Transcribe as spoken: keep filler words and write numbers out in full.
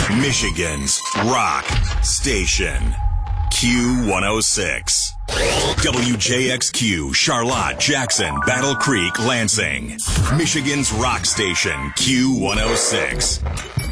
Michigan's rock station. Q one oh six. W J X Q, Charlotte, Jackson, Battle Creek, Lansing. Michigan's rock station, Q one oh six.